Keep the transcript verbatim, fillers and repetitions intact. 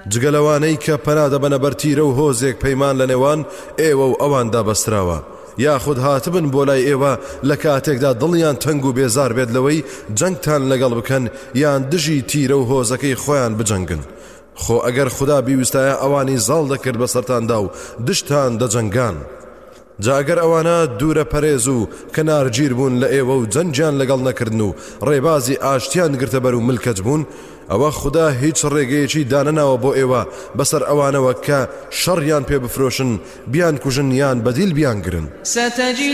جگەلەوانەی کە پەنادەبەنە بەر تیرە و هۆزێک پەیمان لە نێوان ئێوە و ئەواندا بەستراوە، یاخود هاتبن بۆ لای ئێوە لە کاتێکدا دڵیان تەنگ و بێزار بێت لەوەی جەنگتان لەگەڵ بکەن یان دژی تیرە و هۆزەکەی خۆیان بجەنگن. خۆ ئەگەر خوددا بیویستایە ئەوانی زاڵ دەکرد بەسەرتاندا و دشتان دەجەنگان. جا ئەگەر ئەوانە دوورە پەرێز و کەنارگیر بوون لە ئێوە و جەنجیان لەگەڵ نەکردن و ڕێبازی ئاشتیان گرتە بەر و ملکەج بوون، ئەوە خوددا هیچ ڕێگەیەکی دانەناوە بۆ ئێوە بەسەر ئەوانەوە کە شەڕیان پێ بفرۆشن، بیان کوژن یان بەدیل بیان گرن.